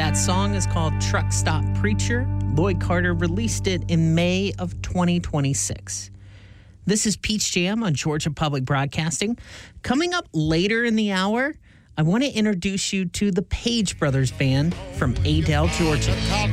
That song is called Truck Stop Preacher. Lloyd Carter released it in May of 2026. This is Peach Jam on Georgia Public Broadcasting. Coming up later in the hour, I want to introduce you to the Page Brothers Band from Adel, Georgia.